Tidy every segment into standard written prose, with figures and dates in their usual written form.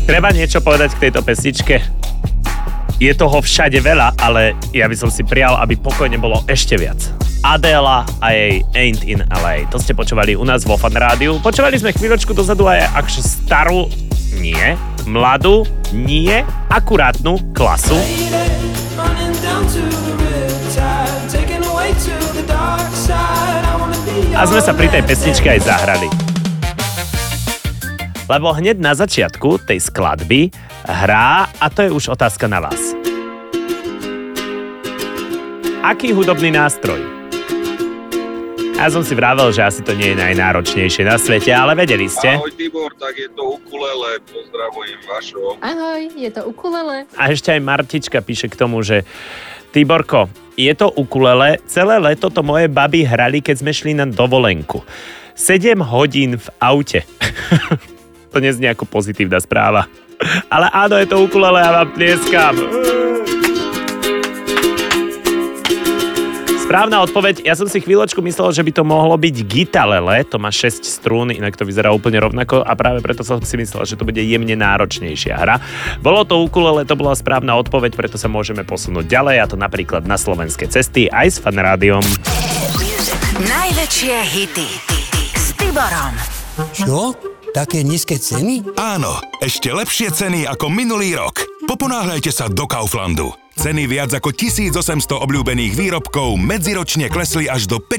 Treba niečo povedať k tejto pesničke. Je toho všade veľa, ale ja by som si prijal, aby pokojne bolo ešte viac. Adela a jej Ain't in LA. To ste počúvali u nás vo Fan Rádiu. Počúvali sme chvíľočku dozadu aj akž starú, nie, mladú, nie, akurátnu klasu. A sme sa pri tej pesničke aj zahrali. Lebo hneď na začiatku tej skladby hrá, a to je už otázka na vás. Aký hudobný nástroj? Ja som si vravel, že asi to nie je najnáročnejšie na svete, ale vedeli ste. Ahoj Tibor, tak je to ukulele, pozdravujem Vašo. Ahoj, je to ukulele. A ešte aj Martička píše k tomu, že Tiborko, je to ukulele, celé leto to moje baby hrali, keď sme šli na dovolenku. 7 hodín v aute. To neznie ako pozitívna správa. Ale áno, je to ukulele, ja vám tlieskam. Správna odpoveď, ja som si chvíľočku myslel, že by to mohlo byť gitalele, to má 6 strún, inak to vyzerá úplne rovnako a práve preto som si myslel, že to bude jemne náročnejšia hra. Bolo to ukulele, to bola správna odpoveď, preto sa môžeme posunúť ďalej, a to napríklad na slovenské cesty aj s Fan Rádiom. Najväčšie hity s Tiborom. Čo? Také nízke ceny? Áno, ešte lepšie ceny ako minulý rok. Poponáhľajte sa do Kauflandu. Ceny viac ako 1800 obľúbených výrobkov medziročne klesli až do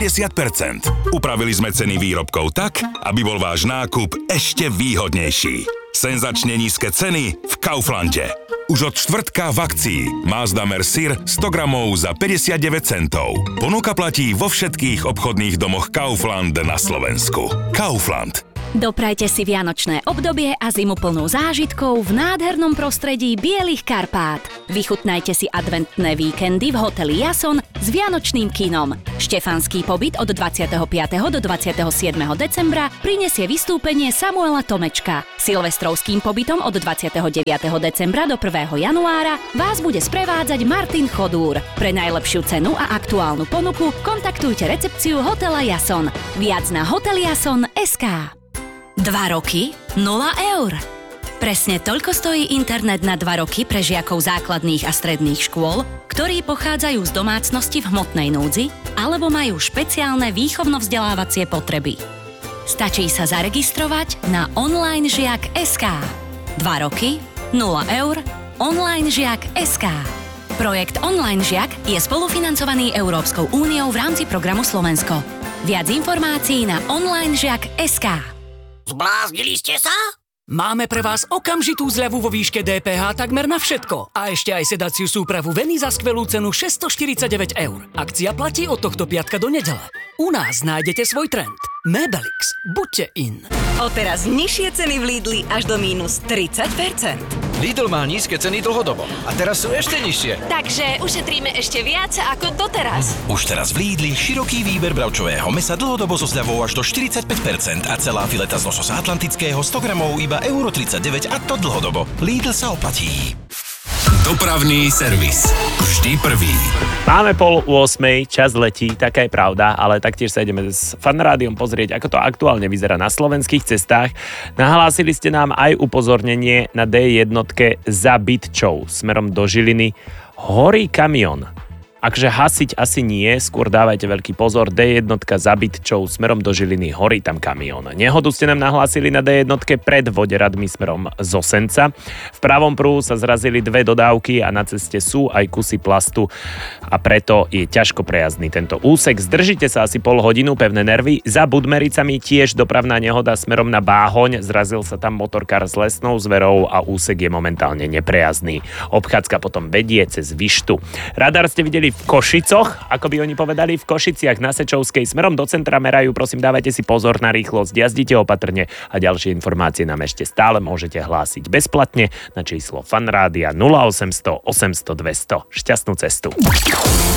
50%. Upravili sme ceny výrobkov tak, aby bol váš nákup ešte výhodnejší. Senzačne nízke ceny v Kauflande. Už od štvrtka v akcii Mazda Mercier 100 gramov za 59 centov. Ponuka platí vo všetkých obchodných domoch Kaufland na Slovensku. Kaufland. Doprajte si vianočné obdobie a zimu plnú zážitkov v nádhernom prostredí Bielých Karpát. Vychutnajte si adventné víkendy v hoteli Jason s vianočným kinom. Štefanský pobyt od 25. do 27. decembra prinesie vystúpenie Samuela Tomečka. Silvestrovským pobytom od 29. decembra do 1. januára vás bude sprevádzať Martin Chodúr. Pre najlepšiu cenu a aktuálnu ponuku kontaktujte recepciu hotela Jason. Viac na hoteljason.sk. 2 roky, 0 eur. Presne toľko stojí internet na 2 roky pre žiakov základných a stredných škôl, ktorí pochádzajú z domácnosti v hmotnej núdzi alebo majú špeciálne výchovno-vzdelávacie potreby. Stačí sa zaregistrovať na onlinežiak.sk. 2 roky, 0 eur, onlinežiak.sk. Projekt Online Žiak je spolufinancovaný Európskou úniou v rámci programu Slovensko. Viac informácií na onlinežiak.sk. Zbláznili ste sa? Máme pre vás okamžitú zľavu vo výške DPH takmer na všetko. A ešte aj sedaciu súpravu Veny za skvelú cenu 649 eur. Akcia platí od tohto piatka do nedele. U nás nájdete svoj trend. Mebelix. Buďte in. Odteraz nižšie ceny v Lidli až do mínus 30%. Lidl má nízke ceny dlhodobo a teraz sú ešte nižšie. Takže ušetríme ešte viac ako doteraz. Už teraz v Lidli široký výber bravčového mäsa dlhodobo so zľavou až do 45% a celá fileta z lososa atlantického 100 gramov iba euro 39 a to dlhodobo. Lidl sa oplatí. Dopravný servis. Vždy prvý. Máme 7:30, čas letí, taká je pravda, ale taktiež sa ideme s Fan Rádiom pozrieť, ako to aktuálne vyzerá na slovenských cestách. Nahlásili ste nám aj upozornenie na D1 za Bytčou smerom do Žiliny. Horí kamión. Akže hasiť asi nie, skôr dávajte veľký pozor, D1 za Bytčou smerom do Žiliny, horí tam kamión. Nehodu ste nám nahlásili na D1 pred Voderadmi smerom z Osenca. V pravom pruhu sa zrazili 2 dodávky a na ceste sú aj kusy plastu a preto je ťažko prejazdný tento úsek. Zdržite sa asi pol hodinu, pevné nervy. Za Budmericami tiež dopravná nehoda smerom na Báhoň, zrazil sa tam motorkár s lesnou zverou a úsek je momentálne neprejazdný. Obchádzka potom vedie cez Vištu. Radar ste videli v Košicoch, ako by oni povedali, v Košiciach na Sečovskej smerom do centra merajú, prosím, dávajte si pozor na rýchlosť, jazdite opatrne a ďalšie informácie nám ešte stále môžete hlásiť bezplatne na číslo Fan Rádia 0800 800 200. Šťastnú cestu.